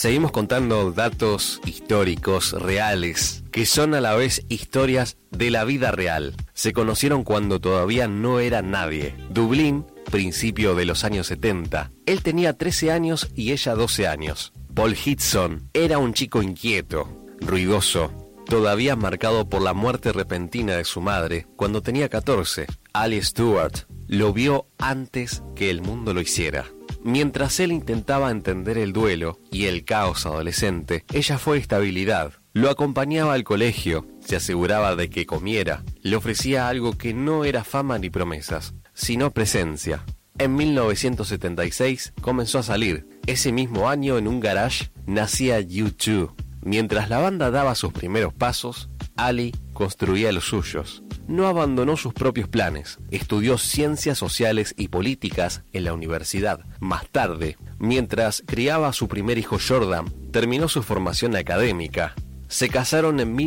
Seguimos contando datos históricos, reales, que son a la vez historias de la vida real. Se conocieron cuando todavía no era nadie. Dublín, principio de los años 70. Él tenía 13 años y ella 12 años. Paul Hitson era un chico inquieto, ruidoso, todavía marcado por la muerte repentina de su madre cuando tenía 14. Ali Stewart lo vio antes que el mundo lo hiciera. Mientras él intentaba entender el duelo y el caos adolescente, ella fue estabilidad. Lo acompañaba al colegio, se aseguraba de que comiera, le ofrecía algo que no era fama ni promesas, sino presencia. En 1976 comenzó a salir. Ese mismo año, en un garage, nacía U2. Mientras la banda daba sus primeros pasos, Ali construía los suyos. No abandonó sus propios planes. Estudió ciencias sociales y políticas en la universidad. Más tarde, mientras criaba a su primer hijo Jordan, terminó su formación académica. Se casaron en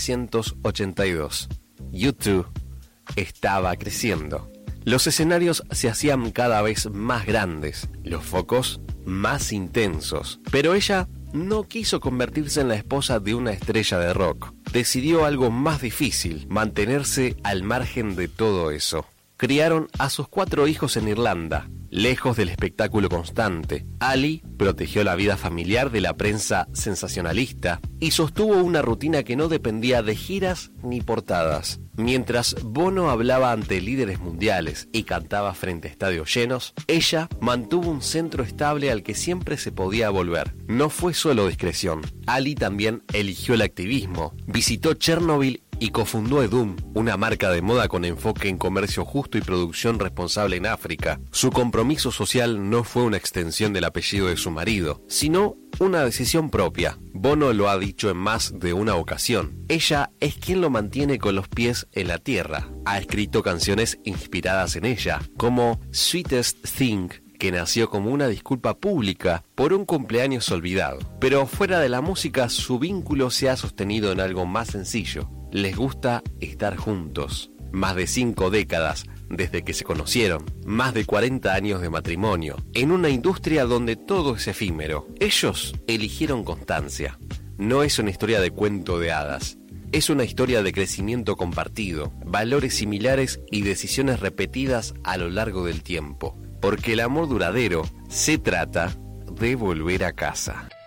1982. U2 estaba creciendo. Los escenarios se hacían cada vez más grandes, los focos más intensos. Pero ella no quiso convertirse en la esposa de una estrella de rock. Decidió algo más difícil, mantenerse al margen de todo eso. Criaron a sus 4 hijos en Irlanda, lejos del espectáculo constante. Ali protegió la vida familiar de la prensa sensacionalista y sostuvo una rutina que no dependía de giras ni portadas. Mientras Bono hablaba ante líderes mundiales y cantaba frente a estadios llenos, ella mantuvo un centro estable al que siempre se podía volver. No fue solo discreción. Ali también eligió el activismo, visitó Chernobyl y cofundó Edum, una marca de moda con enfoque en comercio justo y producción responsable en África. Su compromiso social no fue una extensión del apellido de su marido, sino una decisión propia. Bono lo ha dicho en más de una ocasión. Ella es quien lo mantiene con los pies en la tierra. Ha escrito canciones inspiradas en ella, como Sweetest Thing, que nació como una disculpa pública por un cumpleaños olvidado. Pero fuera de la música, su vínculo se ha sostenido en algo más sencillo. Les gusta estar juntos. Más de 5 décadas desde que se conocieron, más de 40 años de matrimonio, en una industria donde todo es efímero. Ellos eligieron constancia. No es una historia de cuento de hadas. Es una historia de crecimiento compartido, valores similares y decisiones repetidas a lo largo del tiempo. Porque el amor duradero se trata de volver a casa.